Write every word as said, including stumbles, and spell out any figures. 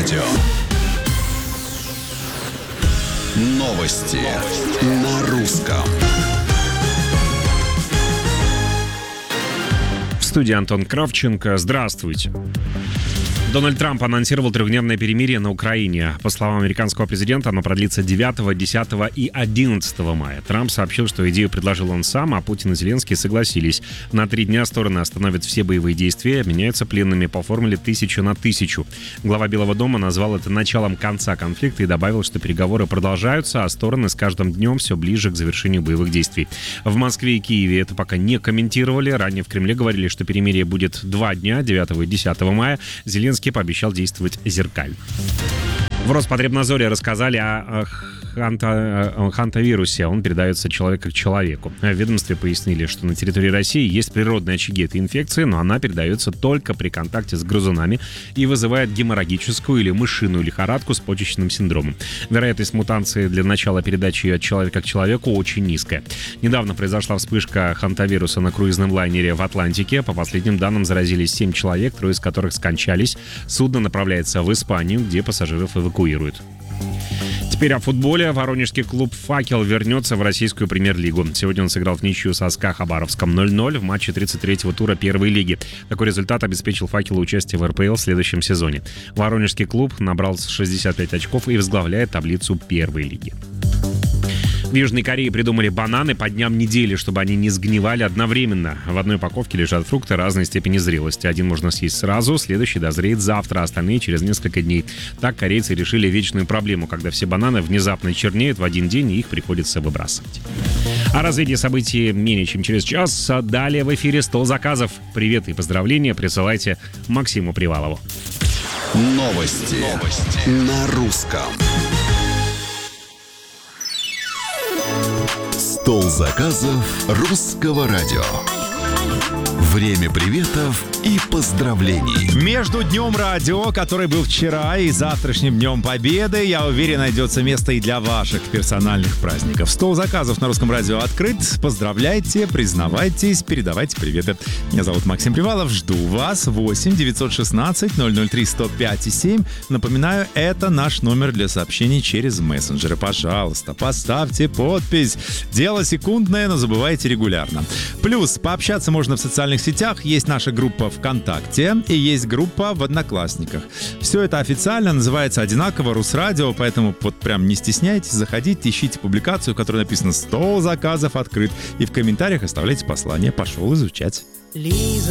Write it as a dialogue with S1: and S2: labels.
S1: радио. Новости на русском.
S2: В студии Антон Кравченко. Здравствуйте. Дональд Трамп анонсировал трехдневное перемирие на Украине. По словам американского президента, оно продлится девятого, десятого и одиннадцатого мая. Трамп сообщил, что идею предложил он сам, а Путин и Зеленский согласились. На три дня стороны остановят все боевые действия, обменяются пленными по формуле тысяча на тысячу. Глава Белого дома назвал это началом конца конфликта и добавил, что переговоры продолжаются, а стороны с каждым днем все ближе к завершению боевых действий. В Москве и Киеве это пока не комментировали. Ранее в Кремле говорили, что перемирие будет два дня, девятого и десятого мая. Зеленский пообещал действовать зеркально. В Роспотребнадзоре рассказали о ханта, хантавирусе. Он передается человека к человеку. В ведомстве пояснили, что на территории России есть природные очаги этой инфекции, но она передается только при контакте с грызунами и вызывает геморрагическую или мышиную лихорадку с почечным синдромом. Вероятность мутации для начала передачи от человека к человеку очень низкая. Недавно произошла вспышка хантавируса на круизном лайнере в Атлантике. По последним данным, заразились семь человек, трое из которых скончались. Судно направляется в Испанию, где пассажиров эвакуируют. Теперь о футболе. Воронежский клуб «Факел» вернется в российскую премьер-лигу. Сегодня он сыграл в ничью со СКА Хабаровском ноль ноль в матче тридцать третьего тура первой лиги. Такой результат обеспечил «Факелу» участие в эр пэ эл в следующем сезоне. Воронежский клуб набрал шестьдесят пять очков и возглавляет таблицу первой лиги. В Южной Корее придумали бананы по дням недели, чтобы они не сгнивали одновременно. В одной упаковке лежат фрукты разной степени зрелости. Один можно съесть сразу, следующий дозреет завтра, а остальные через несколько дней. Так корейцы решили вечную проблему, когда все бананы внезапно чернеют в один день и их приходится выбрасывать. О развитии событий менее чем через час. Далее в эфире сто заказов. Привет и поздравления присылайте Максиму Привалову.
S1: Новости, Новости. на русском. Стол заказов русского радио. Время приветов и поздравлений.
S3: Между Днем Радио, который был вчера, и завтрашним Днем Победы, я уверен, найдется место и для ваших персональных праздников. Стол заказов на Русском радио открыт. Поздравляйте, признавайтесь, передавайте приветы. Меня зовут Максим Привалов. Жду вас. восемь девятьсот шестнадцать ноль ноль три сто пять семь. Напоминаю, это наш номер для сообщений через мессенджеры. Пожалуйста, поставьте подпись. Дело секундное, но забывайте регулярно. Плюс пообщаться можно в социальных сетях. Есть наша группа ВКонтакте и есть группа в Одноклассниках. Все это официально называется одинаково Русрадио, поэтому вот прям не стесняйтесь, заходите, ищите публикацию, в которой написано «сто заказов открыт», и в комментариях оставляйте послание. Пошел изучать.
S4: Лиза.